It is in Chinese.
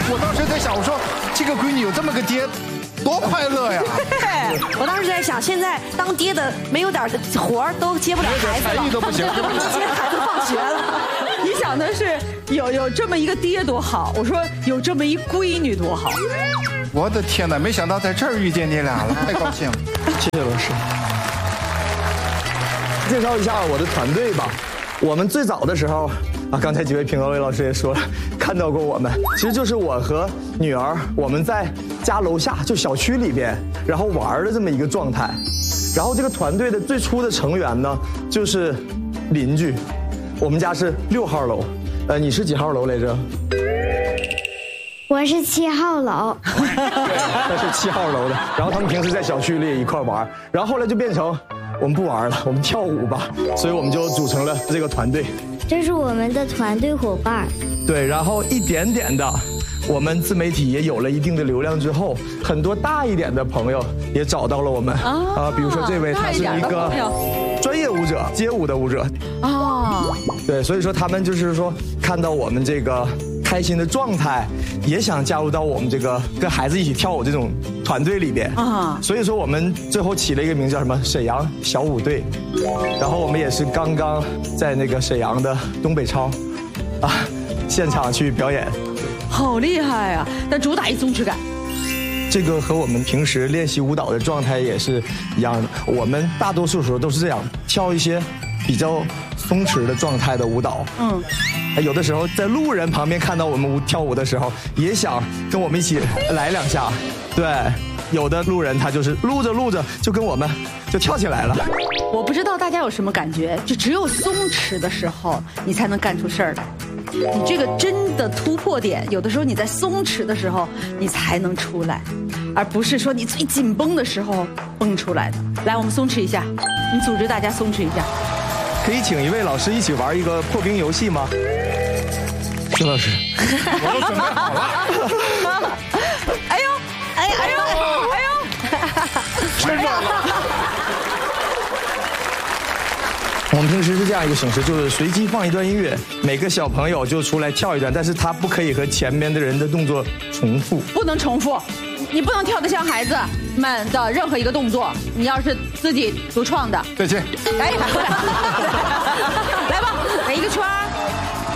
我当时在想，我说这个闺女有这么个爹，多快乐呀！ 我当时在想，现在当爹的没有点活儿都接不了孩子了， 才艺都不行， 接孩子放学了。 你想的是有这么一个爹多好，我说有这么一闺女多好。 我的天哪，没想到在这儿遇见你俩了，太高兴了。 谢谢老师。介绍一下我的团队吧。我们最早的时候啊，刚才几位评委老师也说了，看到过我们，其实就是我和女儿，我们在家楼下就小区里边，然后玩的这么一个状态。然后这个团队的最初的成员呢，就是邻居。我们家是6号楼，你是几号楼来着？ 我是7号楼。 对，他是7号楼的。然后他们平时在小区里一块玩，然后后来就变成我们不玩了，我们跳舞吧，所以我们就组成了这个团队。 这是我们的团队伙伴。 对，然后一点点的，我们自媒体也有了一定的流量之后，很多大一点的朋友也找到了我们比如说这位他是一个专业舞者，街舞的舞者。对，所以说他们就是说看到我们这个开心的状态，也想加入到我们这个跟孩子一起跳舞这种团队里边所以说我们最后起了一个名叫什么沈阳小舞队，然后我们也是刚刚在那个沈阳的东北超现场去表演， 好厉害啊！但主打一松弛感。 这个和我们平时练习舞蹈的状态也是一样的，我们大多数时候都是这样跳一些比较松弛的状态的舞蹈。有的时候在路人旁边看到我们跳舞的时候，也想跟我们一起来2下。对，有的路人他就是撸着撸着就跟我们就跳起来了。 我不知道大家有什么感觉，就只有松弛的时候，你才能干出事儿来。你这个真的突破点，有的时候你在松弛的时候，你才能出来，而不是说你最紧绷的时候蹦出来的。来，我们松弛一下，你组织大家松弛一下。 可以请一位老师一起玩一个破冰游戏吗？徐老师， 我都准备好了。 哎呦，哎呦， 吃热了。 我们平时是这样一个形式，就是随机放一段音乐，每个小朋友就出来跳一段，但是他不可以和前面的人的动作重复， 不能重复，你不能跳得像孩子们的任何一个动作，你要是自己独创的。 再见。 哎，来吧，围一个圈儿。